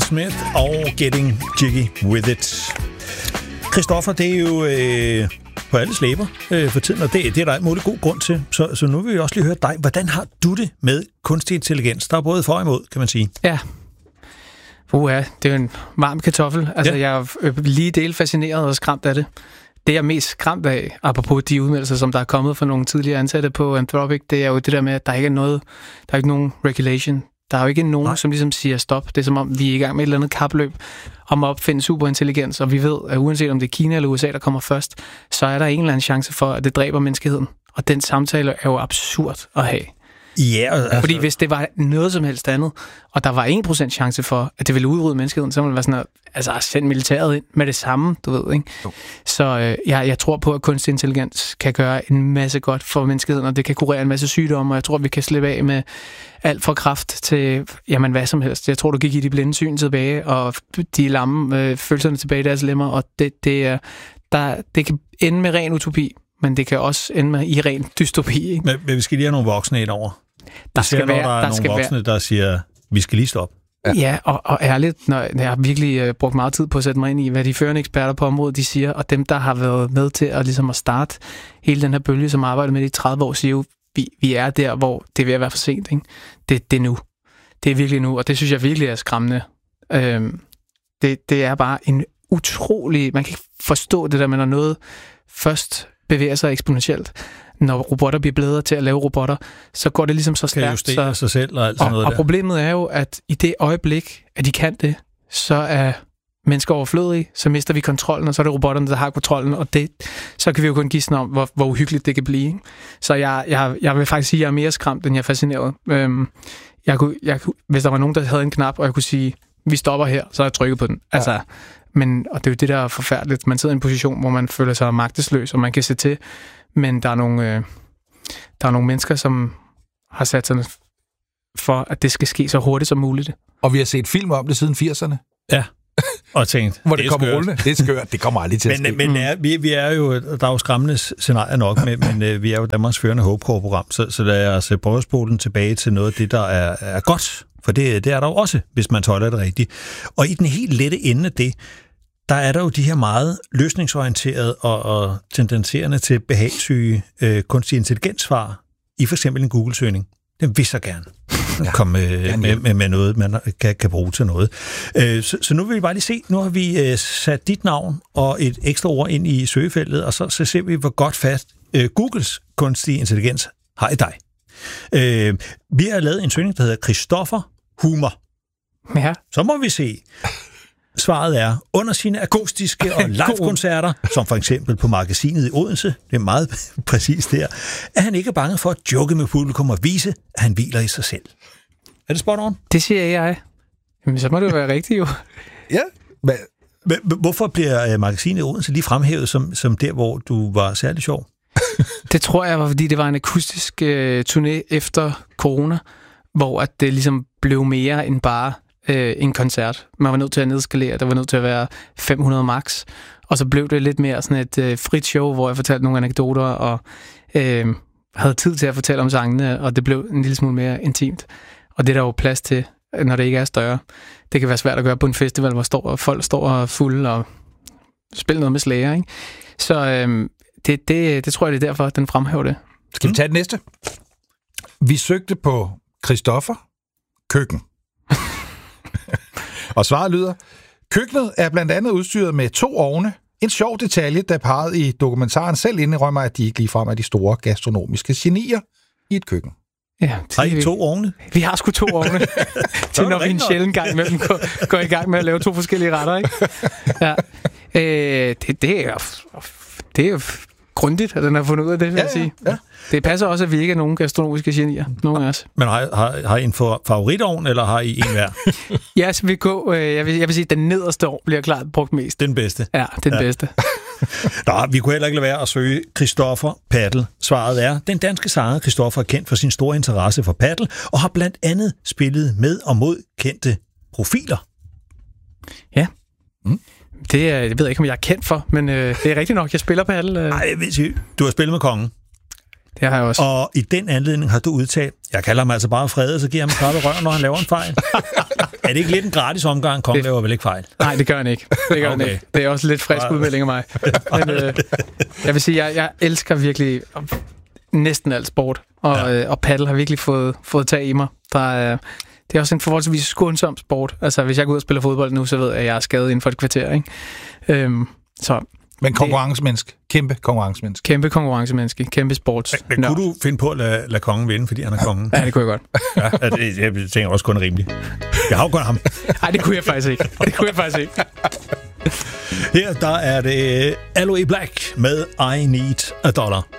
Smith og Getting Jiggy With It. Christoffer, det er jo på alle slæber for tiden, og det er der en måde god grund til. Så nu vil vi også lige høre dig. Hvordan har du det med kunstig intelligens? Der er både for og imod, kan man sige. Ja. Det er jo en varm kartoffel. Altså, ja. Jeg er lige del fascineret og skræmt af det. Det, jeg er mest skræmt af, apropos de udmeldelser, som der er kommet fra nogle tidligere ansatte på Anthropic, det er jo det der med, at der ikke er ikke nogen regulation. Der er jo ikke nogen, som ligesom siger stop. Det er som om, vi er i gang med et eller andet kapløb om at opfinde superintelligens, og vi ved, at uanset om det er Kina eller USA, der kommer først, så er der en eller anden chance for, at det dræber menneskeheden. Og den samtale er jo absurd at have. Ja, altså... Fordi hvis det var noget som helst andet, og der var 1% chance for, at det ville udrydde menneskeheden, så ville det være sådan noget, send militæret ind med det samme, du ved, ikke? Jo. Så jeg tror på, at kunstig intelligens kan gøre en masse godt for menneskeheden, og det kan kurere en masse sygdomme, og jeg tror, vi kan slippe af med alt fra kræft til, jamen hvad som helst. Jeg tror, du gik i de blinde syn tilbage, og de lamme følelserne tilbage i deres lemmer, og det kan ende med ren utopi, men det kan også ende med i ren dystopi, ikke? Men vi skal lige have nogle voksne ind over. Der er nogle voksne, der siger, vi skal lige stoppe. Ja, og ærligt, når jeg har virkelig brugt meget tid på at sætte mig ind i, hvad de førende eksperter på området, de siger, og dem, der har været med til at, ligesom at starte hele den her bølge, som arbejder med det i 30 år, siger jo, vi er der, hvor det er ved at være for sent, ikke? Det er nu. Det er virkelig nu, og det synes jeg virkelig er skræmmende. Det er bare en utrolig... Man kan ikke forstå det der, men når noget først bevæger sig eksponentielt. Når robotter bliver bedre til at lave robotter, så går det ligesom så stærkt. Kan justere sig selv og alt sådan noget der. Og problemet er jo, at i det øjeblik, at de kan det, så er mennesker overflødige, så mister vi kontrollen, og så er det robotterne, der har kontrollen, og så kan vi jo kun gisne om, hvor uhyggeligt det kan blive. Ikke? Så jeg vil faktisk sige, at jeg er mere skræmt, end jeg er fascineret. Hvis der var nogen, der havde en knap, og jeg kunne sige, vi stopper her, så har jeg trykket på den. Ja. Altså, og det er jo det, der er forfærdeligt. Man sidder i en position, hvor man føler sig magtesløs, og man kan se til, men der er nogle mennesker, som har sat sig for, at det skal ske så hurtigt som muligt. Og vi har set film om det siden 80'erne. Ja, og tænkt, hvor det kommer rullende. Det er skørt, det kommer aldrig til at ske. Men vi er jo, der er jo skræmmende scenarier nok, men vi er jo Danmarks førende Hope-program, så lad os prøve at spole den tilbage til noget af det, der er godt. For det er der jo også, hvis man tåler det rigtigt. Og i den helt lette ende af det, der er der jo de her meget løsningsorienterede og tendenserende til behagssyge kunstig intelligensvar i for eksempel en Google-søgning. Den vil så gerne komme med noget, man kan bruge til noget. Så nu vil vi bare lige se, nu har vi sat dit navn og et ekstra ord ind i søgefeltet, og så ser vi, hvor godt fast Googles kunstig intelligens har i dig. Vi har lavet en søgning, der hedder Christoffer Humor. Ja. Så må vi se. Svaret er, under sine akustiske og live-koncerter, som for eksempel på Magasinet i Odense, det er meget præcist der, er han ikke bange for at joke med publikum og vise, at han hviler i sig selv. Er det spot on? Det siger jeg. Men så må det jo være rigtigt jo. Ja. Hvorfor bliver Magasinet i Odense lige fremhævet som der, hvor du var særlig sjov? Det tror jeg var, fordi det var en akustisk turné efter corona, hvor at det ligesom blev mere end bare en koncert. Man var nødt til at nedskalere, der var nødt til at være 500 max, og så blev det lidt mere sådan et frit show, hvor jeg fortalte nogle anekdoter, og havde tid til at fortælle om sangene, og det blev en lille smule mere intimt. Og det er der jo plads til, når det ikke er større. Det kan være svært at gøre på en festival, hvor folk står fulde og spiller noget med slager, ikke? Så det tror jeg, det er derfor, den fremhæver det. Skal vi tage det næste? Vi søgte på Christoffer køkken. Og svaret lyder, køkkenet er blandt andet udstyret med 2 ovne. En sjov detalje, der parret i dokumentaren selv indrømmer, at de ikke ligefrem er de store gastronomiske genier i et køkken. Ja, har I 2 ovne? Vi har sgu 2 ovne. Til når vi en sjældent gang med dem går i gang med at lave 2 forskellige retter, ikke? Ja. Det er jo grundigt, at den har fundet ud af det, vil jeg sige. Ja. Det passer også, at vi ikke er nogen gastronomiske genier. Nogen af os. Men har I en favoриtovn, eller har I en hver? Ja, så jeg vil sige, at den nederste ovn bliver klart brugt mest. Den bedste? Ja, den bedste. Nå, vi kunne heller ikke lade være at søge Christoffer Paddle. Svaret er, den danske sanger Christoffer er kendt for sin store interesse for paddle, og har blandt andet spillet med og mod kendte profiler. Ja. Det ved jeg ikke, om jeg er kendt for, men det er rigtigt nok, jeg spiller paddle. Nej, du har spillet med kongen. Det har jeg også. Og i den anledning har du udtalt, jeg kalder ham altså bare Frede, så giver ham krabbe røven, når han laver en fejl. Er det ikke lidt en gratis omgang? Kongen laver vel ikke fejl? Nej, det gør han ikke. Det gør han ikke. Det er også lidt frisk udmelding af mig. Men, jeg vil sige, jeg elsker virkelig næsten alt sport, og paddle har virkelig fået tag i mig. Det er også en forholdsvis skånsom sport. Altså, hvis jeg går ud og spiller fodbold nu, så ved jeg, at jeg er skadet inden for et kvarter, ikke? Men konkurrencemenneske. Kæmpe konkurrencemenneske. Kæmpe konkurrencemenneske. Kæmpe sports. Men kunne du finde på at lade kongen vinde, fordi han er kongen? Ja, det kunne jeg godt. Ja, jeg tænker også kun rimeligt. Jeg har jo kun ham. Nej, det kunne jeg faktisk ikke. Her der er det Aloe Black med I Need a Dollar.